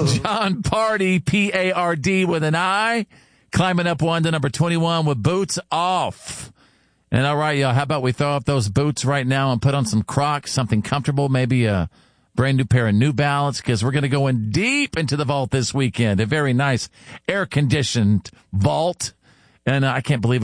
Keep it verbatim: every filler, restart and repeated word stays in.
John Party, P A R D with an I, climbing up one to number twenty-one with Boots Off. And all right, y'all, how about we throw off those boots right now and put on some Crocs, something comfortable, maybe a brand new pair of New Balance, because we're going to go in deep into the vault this weekend. A very nice air-conditioned vault. And I can't believe it.